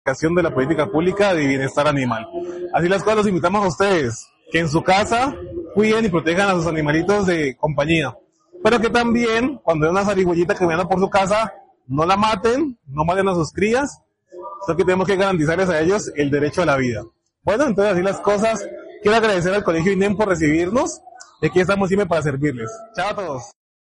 aplicación de la política pública de bienestar animal. Así las cosas, los invitamos a ustedes que en su casa cuiden y protejan a sus animalitos de compañía, pero que también cuando hay una zarigüeyita que viene por su casa, no la maten, no maten a sus crías, sino que tenemos que garantizarles a ellos el derecho a la vida. Bueno, entonces así las cosas. Quiero agradecer al Colegio INEM por recibirnos y aquí estamos siempre para servirles. Chao a todos.